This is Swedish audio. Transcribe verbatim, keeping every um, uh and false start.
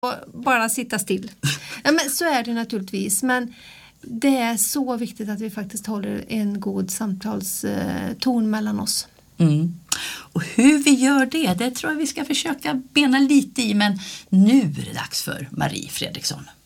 och bara sitta still. Ja, men så är det naturligtvis, men det är så viktigt att vi faktiskt håller en god samtalston mellan oss. Mm. Och hur vi gör det, det tror jag vi ska försöka bena lite i, men nu är det dags för Marie Fredriksson.